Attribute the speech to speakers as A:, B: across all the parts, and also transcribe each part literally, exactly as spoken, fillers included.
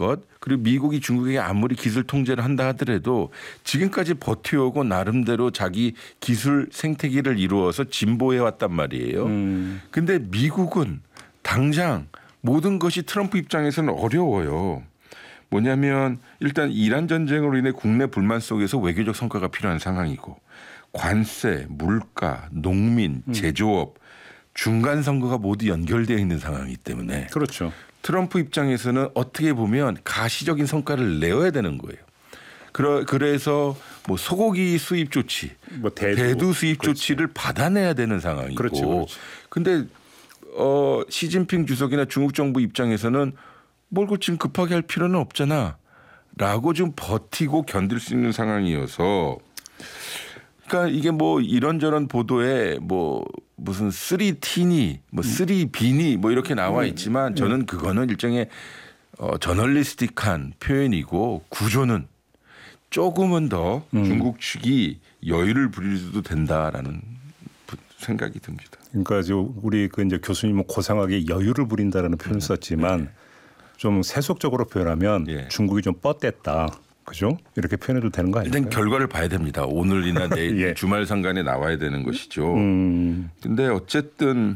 A: 것, 그리고 미국이 중국에게 아무리 기술 통제를 한다 하더라도 지금까지 버텨오고 나름대로 자기 기술 생태계를 이루어서 진보해 왔단 말이에요. 음. 근데 미국은 당장 모든 것이 트럼프 입장에서는 어려워요. 뭐냐면 일단 이란 전쟁으로 인해 국내 불만 속에서 외교적 성과가 필요한 상황이고 관세, 물가, 농민, 제조업, 중간 선거가 모두 연결되어 있는 상황이기 때문에
B: 그렇죠.
A: 트럼프 입장에서는 어떻게 보면 가시적인 성과를 내어야 되는 거예요. 그러, 그래서 뭐 소고기 수입 조치, 뭐 대두, 대두 수입 그렇지. 조치를 받아내야 되는 상황이고 그렇지, 그렇지. 근데 어, 시진핑 주석이나 중국 정부 입장에서는 뭘 지금 급하게 할 필요는 없잖아 라고 좀 버티고 견딜 수 있는 상황이어서 그러니까 이게 뭐 이런저런 보도에 뭐 무슨 쓰리 티니 뭐 쓰리 비니 뭐 이렇게 나와 있지만 저는 그거는 일종의 어, 저널리스틱한 표현이고 구조는 조금은 더 음. 중국 측이 여유를 부려도 된다라는 생각이 듭니다.
B: 그러니까 우리 그 이제 교수님은 고상하게 여유를 부린다라는 표현을 썼지만 네. 좀 세속적으로 표현하면 네. 중국이 좀 뻗댔다. 그죠? 이렇게 표현해도 되는 거 아니에요?
A: 일단 결과를 봐야 됩니다. 오늘이나 내일 예. 주말 상간에 나와야 되는 것이죠. 그런데 음. 어쨌든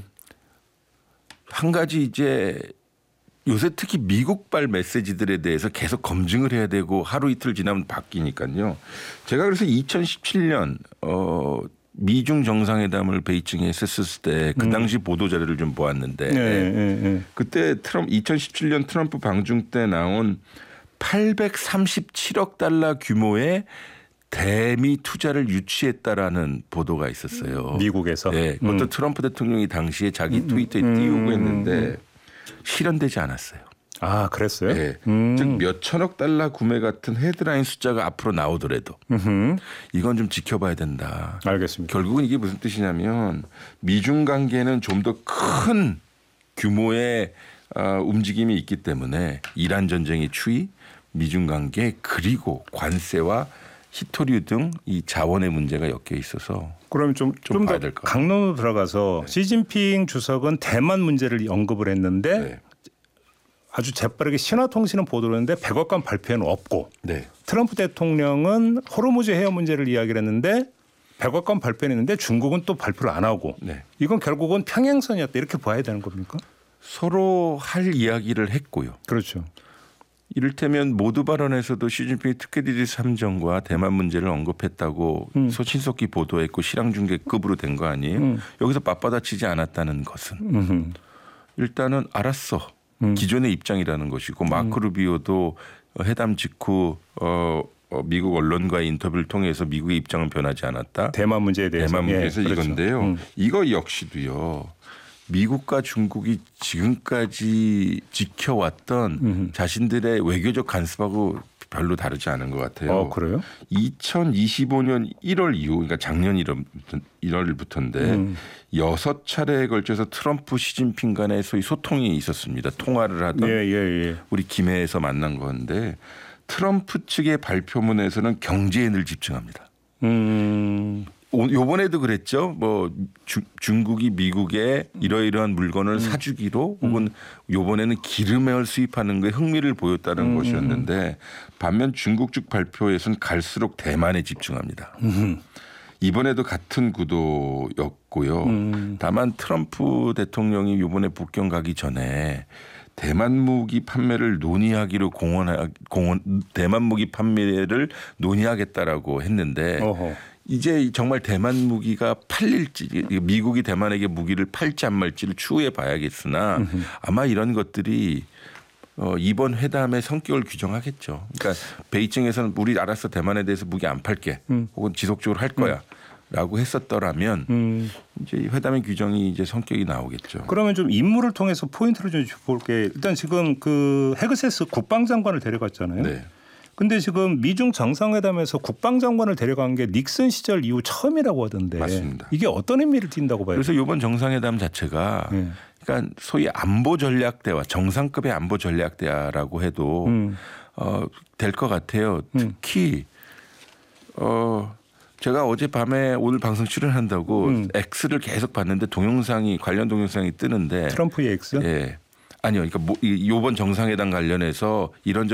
A: 한 가지 이제 요새 특히 미국발 메시지들에 대해서 계속 검증을 해야 되고 하루 이틀 지나면 바뀌니까요. 제가 그래서 이천십칠 년 어, 미중 정상회담을 베이징에 했었을 때 그 당시 음. 보도 자료를 좀 보았는데 네, 네, 네. 그때 트럼프 이천십칠 년 트럼프 방중 때 나온 팔백삼십칠억 달러 규모의 대미 투자를 유치했다라는 보도가 있었어요.
B: 미국에서.
A: 네, 그것도 음. 트럼프 대통령이 당시에 자기 트위터에 음. 띄우고 했는데 실현되지 않았어요.
B: 아, 그랬어요?
A: 네. 음. 즉 몇천억 달러 구매 같은 헤드라인 숫자가 앞으로 나오더라도 음흠. 이건 좀 지켜봐야 된다.
B: 알겠습니다.
A: 결국은 이게 무슨 뜻이냐면 미중 관계는 좀 더 큰 규모의 어, 움직임이 있기 때문에 이란 전쟁의 추이, 미중 관계 그리고 관세와 히토류 등 이 자원의 문제가 엮여 있어서
B: 그럼 좀 좀 더 강론으로 들어가서 네. 시진핑 주석은 대만 문제를 언급을 했는데 네. 아주 재빠르게 신화통신은 보도를 했는데 백악관 발표는 없고 네. 트럼프 대통령은 호르무즈 해협 문제를 이야기를 했는데 백악관 발표는 했는데 중국은 또 발표를 안 하고 네. 이건 결국은 평행선이었다 이렇게 봐야 되는 겁니까?
A: 서로 할 이야기를 했고요.
B: 그렇죠.
A: 이를테면 모두 발언에서도 시진핑이 특혜디디 삼 정과 대만 문제를 언급했다고 음. 소신속히 보도했고 실황중계급으로 된 거 아니에요. 음. 여기서 맞받아치지 않았다는 것은 음흠. 일단은 알았어. 음. 기존의 입장이라는 것이고 마크 루비오도 회담 직후 어, 어, 미국 언론과의 인터뷰를 통해서 미국의 입장은 변하지 않았다.
B: 대만 문제에 대해서.
A: 대만 문제에서
B: 예, 그렇죠.
A: 이건데요. 음. 이거 역시도요. 미국과 중국이 지금까지 지켜왔던 음흠. 자신들의 외교적 간섭하고 별로 다르지 않은 것 같아요.
B: 어, 그래요?
A: 이천이십오 년 일월 이후, 그러니까 작년 일월부터인데 음. 여섯 차례에 걸쳐서 트럼프 시진핑 간의 소위 소통이 있었습니다. 통화를 하던
B: 예, 예, 예.
A: 우리 김해에서 만난 건데 트럼프 측의 발표문에서는 경제에 늘 집중합니다. 음. 요번에도 그랬죠. 뭐 주, 중국이 미국에 이러이러한 물건을 음. 사주기로 음. 혹은 요번에는 기름을 수입하는 거에 흥미를 보였다는 음. 것이었는데 반면 중국 측 발표에서는 갈수록 대만에 집중합니다. 음. 이번에도 같은 구도였고요. 음. 다만 트럼프 대통령이 요번에 북경 가기 전에 대만 무기 판매를 논의하기로 공언, 공언 대만 무기 판매를 논의하겠다라고 했는데 어허. 이제 정말 대만 무기가 팔릴지 미국이 대만에게 무기를 팔지 안 말지를 추후에 봐야겠으나 음흠. 아마 이런 것들이 어, 이번 회담의 성격을 규정하겠죠. 그러니까 베이징에서는 우리 알아서 대만에 대해서 무기 안 팔게 음. 혹은 지속적으로 할 거야. 음. 라고 했었더라면 음. 이제 회담의 규정이 이제 성격이 나오겠죠.
B: 그러면 좀 임무를 통해서 포인트를 좀 볼게. 일단 지금 그 헤그세스 국방장관을 데려갔잖아요. 네. 근데 지금 미중 정상회담에서 국방장관을 데려간 게 닉슨 시절 이후 처음이라고 하던데.
A: 맞습니다.
B: 이게 어떤 의미를 띈다고 봐요?
A: 그래서 이번 정상회담 자체가 네. 그러니까 소위 안보 전략 대화, 정상급의 안보 전략 대화라고 해도 음. 어, 될 것 같아요. 특히 음. 어. 제가 어젯밤에 오늘 방송 출연한다고 음. X를 계속 봤는데 동영상이 관련 동영상이 뜨는데
B: 트럼프의 X?
A: 예. 아니요. 그러니까 뭐 이번 정상회담 관련해서 이런